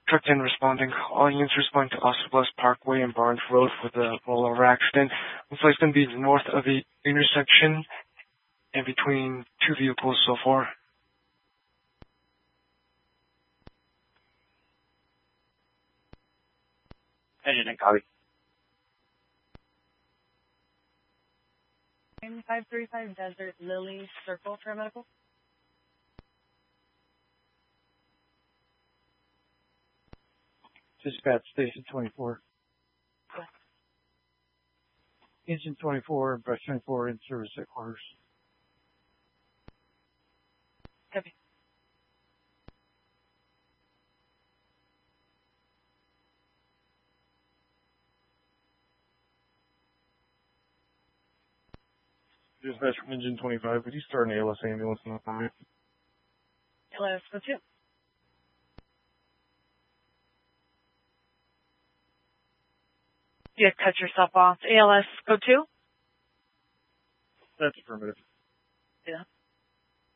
Truck 10 responding. All units responding to Osterblast Parkway and Barnes Road for the rollover accident. Looks like it's going to be north of the intersection and between two vehicles so far. Engine and copy. 535 Desert Lily Circle for medical. Dispatch Station 24. Yeah. Engine 24 and Brush 24 in service at quarters. Copy. Dispatch from Engine 25, would you start an ALS ambulance in the fire? LS, go 2. You cut yourself off. ALS, go 2. That's affirmative. Yeah.